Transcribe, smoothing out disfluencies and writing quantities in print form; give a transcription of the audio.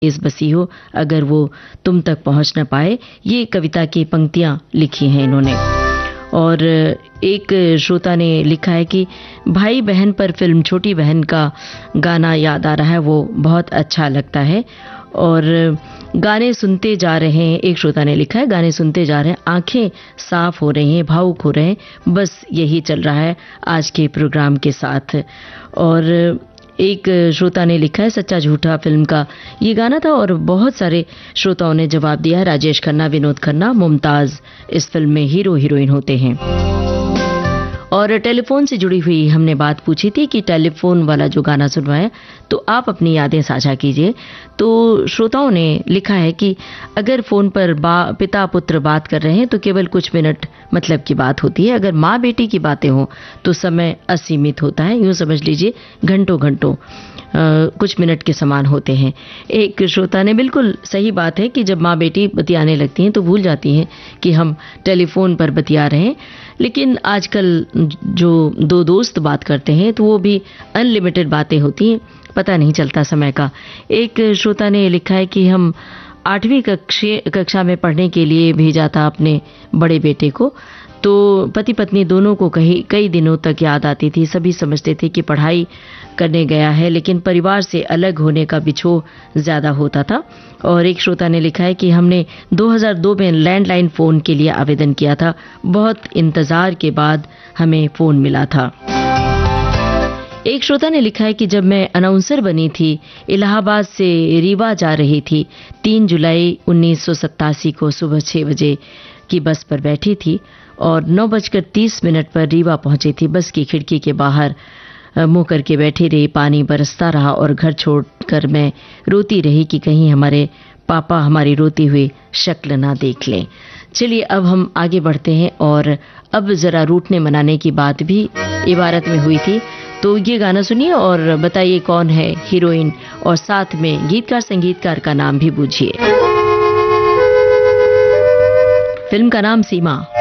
तेज बसी हो अगर वो तुम तक पहुंच न पाए। ये कविता की पंक्तियां लिखी हैं इन्होंने। और एक श्रोता ने लिखा है कि भाई बहन पर फिल्म छोटी बहन का गाना याद आ रहा है, वो बहुत अच्छा लगता है। और गाने सुनते जा रहे हैं, एक श्रोता ने लिखा है, गाने सुनते जा रहे हैं, आंखें साफ हो रही हैं, भावुक हो रहे हैं, बस यही चल रहा है आज के प्रोग्राम के साथ। और एक श्रोता ने लिखा है सच्चा झूठा फिल्म का ये गाना था। और बहुत सारे श्रोताओं ने जवाब दिया है। राजेश खन्ना, विनोद खन्ना, मुमताज इस फिल्म में हीरो हीरोइन होते हैं। और टेलीफोन से जुड़ी हुई हमने बात पूछी थी कि टेलीफोन वाला जो गाना सुनवाया, तो आप अपनी यादें साझा कीजिए। तो श्रोताओं ने लिखा है कि अगर फोन पर पिता पुत्र बात कर रहे हैं तो केवल कुछ मिनट मतलब की बात होती है, अगर माँ बेटी की बातें हों तो समय असीमित होता है, यूं समझ लीजिए घंटों घंटों कुछ मिनट के समान होते हैं। एक श्रोता ने बिल्कुल सही बात है कि जब माँ बेटी बतियाने लगती हैं तो भूल जाती हैं कि हम टेलीफोन पर बतिया रहे हैं। लेकिन आजकल जो दो दोस्त बात करते हैं तो वो भी अनलिमिटेड बातें होती हैं, पता नहीं चलता समय का। एक श्रोता ने लिखा है कि हम 8वीं कक्षा में पढ़ने के लिए भेजा था अपने बड़े बेटे को, तो पति पत्नी दोनों को कई दिनों तक याद आती थी। सभी समझते थे कि पढ़ाई करने गया है, लेकिन परिवार से अलग होने का बिछोह ज्यादा होता था। और एक श्रोता ने लिखा है कि हमने 2002 में लैंडलाइन फोन के लिए आवेदन किया था, बहुत इंतजार के बाद हमें फोन मिला था। एक श्रोता ने लिखा है कि जब मैं अनाउंसर बनी थी, इलाहाबाद से रीवा जा रही थी, 3 जुलाई 1987 को सुबह 6 बजे की बस पर बैठी थी और 9:30 पर रीवा पहुंची थी। बस की खिड़की के बाहर मुंह करके बैठी रही, पानी बरसता रहा और घर छोड़कर मैं रोती रही कि कहीं हमारे पापा हमारी रोती हुई शक्ल ना देख लें। चलिए अब हम आगे बढ़ते हैं। और अब जरा रूठने मनाने की बात भी इबारत में हुई थी, तो ये गाना सुनिए और बताइए कौन है हीरोइन, और साथ में गीतकार संगीतकार का नाम भी बूझिए। फिल्म का नाम सीमा।